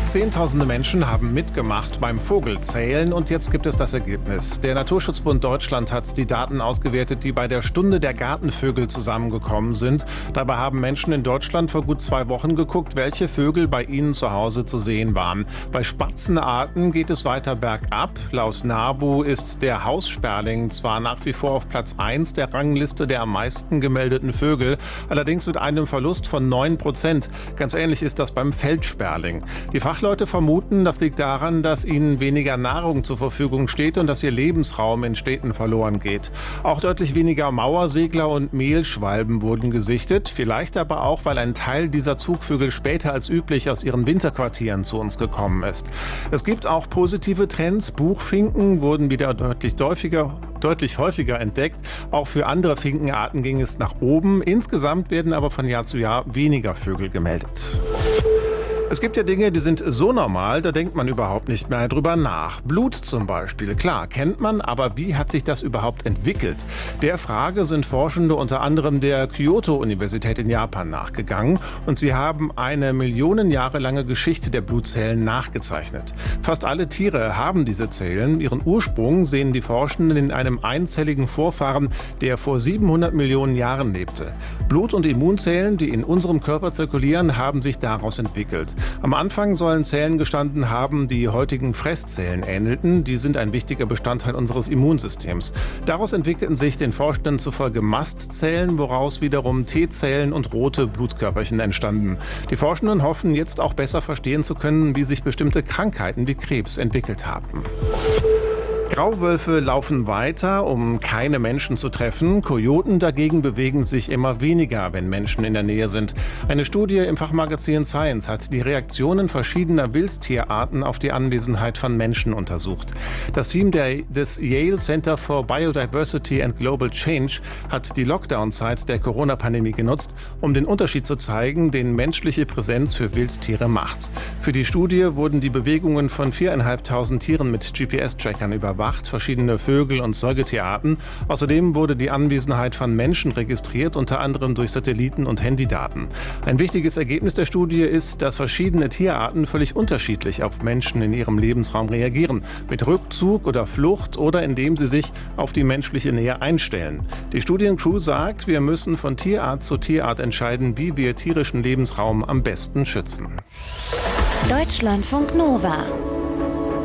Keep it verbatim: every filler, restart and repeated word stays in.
Zehntausende Menschen haben mitgemacht beim Vogelzählen und jetzt gibt es das Ergebnis. Der Naturschutzbund Deutschland hat die Daten ausgewertet, die bei der Stunde der Gartenvögel zusammengekommen sind. Dabei haben Menschen in Deutschland vor gut zwei Wochen geguckt, welche Vögel bei ihnen zu Hause zu sehen waren. Bei Spatzenarten geht es weiter bergab. Laut NABU ist der Haussperling zwar nach wie vor auf Platz eins der Rangliste der am meisten gemeldeten Vögel, allerdings mit einem Verlust von neun Prozent. Ganz ähnlich ist das beim Feldsperling. Die Fachleute vermuten, das liegt daran, dass ihnen weniger Nahrung zur Verfügung steht und dass ihr Lebensraum in Städten verloren geht. Auch deutlich weniger Mauersegler und Mehlschwalben wurden gesichtet, vielleicht aber auch, weil ein Teil dieser Zugvögel später als üblich aus ihren Winterquartieren zu uns gekommen ist. Es gibt auch positive Trends. Buchfinken wurden wieder deutlich häufiger, deutlich häufiger entdeckt. Auch für andere Finkenarten ging es nach oben. Insgesamt werden aber von Jahr zu Jahr weniger Vögel gemeldet. Es gibt ja Dinge, die sind so normal, da denkt man überhaupt nicht mehr drüber nach. Blut zum Beispiel, klar, kennt man, aber wie hat sich das überhaupt entwickelt? Der Frage sind Forschende unter anderem der Kyoto-Universität in Japan nachgegangen und sie haben eine Millionen Jahre lange Geschichte der Blutzellen nachgezeichnet. Fast alle Tiere haben diese Zellen. Ihren Ursprung sehen die Forschenden in einem einzelligen Vorfahren, der vor siebenhundert Millionen Jahren lebte. Blut- und Immunzellen, die in unserem Körper zirkulieren, haben sich daraus entwickelt. Am Anfang sollen Zellen gestanden haben, die heutigen Fresszellen ähnelten. Die sind ein wichtiger Bestandteil unseres Immunsystems. Daraus entwickelten sich den Forschenden zufolge Mastzellen, woraus wiederum T-Zellen und rote Blutkörperchen entstanden. Die Forschenden hoffen jetzt auch besser verstehen zu können, wie sich bestimmte Krankheiten wie Krebs entwickelt haben. Grauwölfe laufen weiter, um keine Menschen zu treffen. Kojoten dagegen bewegen sich immer weniger, wenn Menschen in der Nähe sind. Eine Studie im Fachmagazin Science hat die Reaktionen verschiedener Wildtierarten auf die Anwesenheit von Menschen untersucht. Das Team der, des Yale Center for Biodiversity and Global Change hat die Lockdown-Zeit der Corona-Pandemie genutzt, um den Unterschied zu zeigen, den menschliche Präsenz für Wildtiere macht. Für die Studie wurden die Bewegungen von viertausendfünfhundert Tieren mit G P S-Trackern überwacht. Verschiedene Vögel- und Säugetierarten. Außerdem wurde die Anwesenheit von Menschen registriert, unter anderem durch Satelliten- und Handydaten. Ein wichtiges Ergebnis der Studie ist, dass verschiedene Tierarten völlig unterschiedlich auf Menschen in ihrem Lebensraum reagieren. Mit Rückzug oder Flucht oder indem sie sich auf die menschliche Nähe einstellen. Die Studiencrew sagt, wir müssen von Tierart zu Tierart entscheiden, wie wir tierischen Lebensraum am besten schützen. Deutschlandfunk Nova